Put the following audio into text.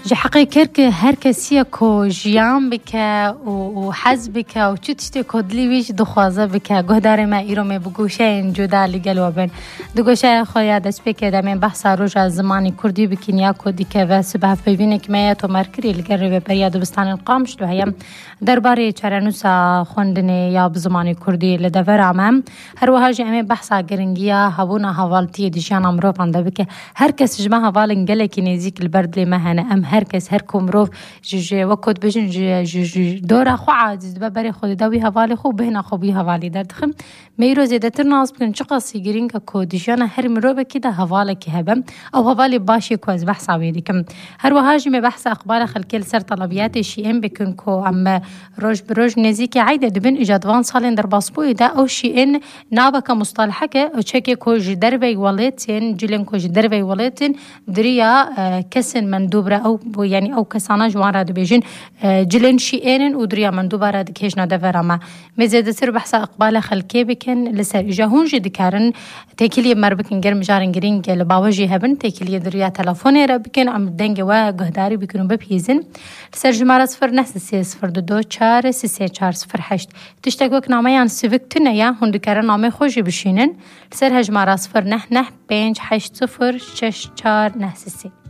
جا حقیقی که هر کسی کو جیان بکه و حز بکه و چی تشتی کدلی ویش دخوازه بکه گهدار ما ایرو می بگوشه این جدا لگل و بین دگوشه خواهی دست بکه دمین بحث روش از زمانی کردی بکن یا کدی که و سبه ببینه که میت و مرکری لگر رو بپریا دبستان القامش دو هیم درباره چرنوس خوندنی یا بزمانی کردی لدور آمم هر وحاجی امی بحث گرنگیا هوونا حوالتی دیشان امرو پنده بکه هر کس جمع حوال انگله که نزیک البرد مهنه ام هر کس هر کومروف جوجي وكود بجن جوجي دورا خو عاجز ببري خودي داوي حوالي خو بهنا خو بي حوالي دردخم ميرو زيادتر ناس بكن چقا سيگرين کا كوديشانا هر مروبه كده حواله كي هبم او حوالي باشي كوز بحث عويدكم هر وهاجي مي بحث اخبار خلكل سر طلبيات شي ام بكن كو ام روج بروج نزيكي عايده دبن اجادوان سالين در باسبوي دا او شي ان نابك مصطلحك او تشكي كو جدربي وليتين جلن كو جدربي وليتين دريا كسن مندوبره او يعني او کسانه جوان را دبیجن جلن شیئن و دریا من دوباره دکیش نداره ما مزید سر بحث اقبال خلکی بکن لسر جهون جدی کارن تکیلی مر بکن گرم جارن گرینگ لباوجی هبن تکیلی دریا تلفنی را بکن ام دنگ و گهداری بکنن بپیزن لسر جماره 0934 تشتکوک نامه یان سویک تنه یا هندو کارن نامه خوشی بشینن لسر هجماره 0995806493